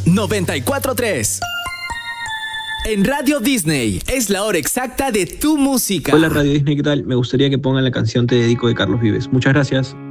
94.3. En Radio Disney es la hora exacta de tu música. Hola Radio Disney, ¿qué tal? Me gustaría que pongan la canción Te Dedico de Carlos Vives. Muchas gracias.